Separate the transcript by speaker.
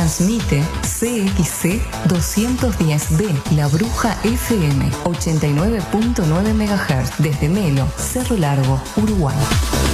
Speaker 1: Transmite CXC 210B, La Bruja FM, 89.9 MHz, desde Melo, Cerro Largo, Uruguay.